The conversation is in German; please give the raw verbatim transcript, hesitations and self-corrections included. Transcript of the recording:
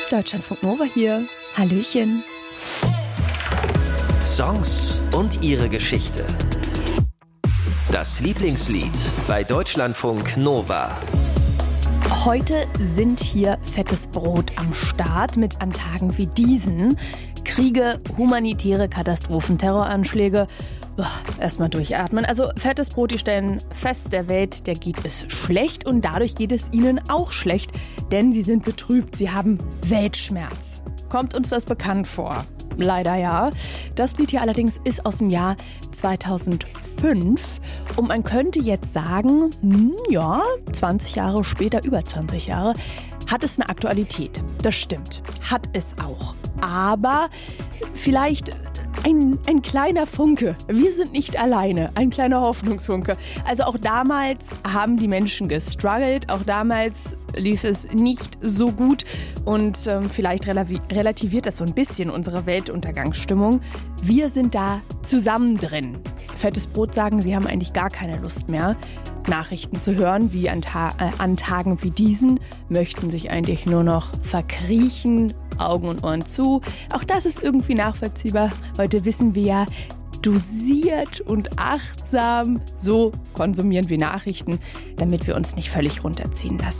Deutschlandfunk Nova hier. Hallöchen. Songs und ihre Geschichte. Das Lieblingslied bei Deutschlandfunk Nova. Heute sind hier fettes Brot am Start mit an Tagen wie diesen. Kriege, humanitäre Katastrophen, Terroranschläge. Erstmal durchatmen. Also fettes Brot, die stellen fest, der Welt, der geht es schlecht und dadurch geht es ihnen auch schlecht, denn sie sind betrübt, sie haben Weltschmerz. Kommt uns das bekannt vor? Leider ja. Das Lied hier allerdings ist aus dem Jahr zweitausendfünf und man könnte jetzt sagen, hm, ja, zwanzig Jahre später, über zwanzig Jahre, hat es eine Aktualität. Das stimmt, hat es auch. Aber vielleicht ein, ein kleiner Funke. Wir sind nicht alleine. Ein kleiner Hoffnungsfunke. Also auch damals haben die Menschen gestruggelt. Auch damals lief es nicht so gut. Und ähm, vielleicht relativiert das so ein bisschen unsere Weltuntergangsstimmung. Wir sind da zusammen drin. Fettes Brot sagen, sie haben eigentlich gar keine Lust mehr, Nachrichten zu hören, wie an, Ta- äh, an Tagen wie diesen, möchten sich eigentlich nur noch verkriechen, Augen und Ohren zu. Auch das ist irgendwie nachvollziehbar. Heute wissen wir ja, dosiert und achtsam, so konsumieren wir Nachrichten, damit wir uns nicht völlig runterziehen lassen.